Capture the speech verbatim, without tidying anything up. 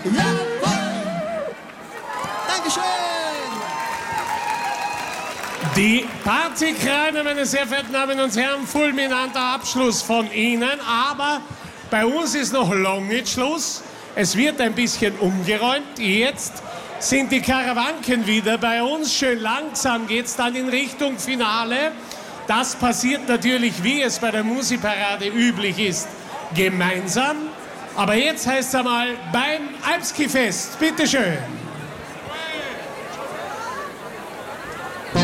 Jawohl! Dankeschön! Die Partykreine, meine sehr verehrten Damen und Herren, fulminanter Abschluss von Ihnen. Aber bei uns ist noch lange nicht Schluss. Es wird ein bisschen umgeräumt. Jetzt sind die Karawanken wieder bei uns. Schön langsam geht es dann in Richtung Finale. Das passiert natürlich, wie es bei der Musikparade üblich ist, gemeinsam. Aber jetzt heißt es einmal beim Alpski-Fest. Bitteschön.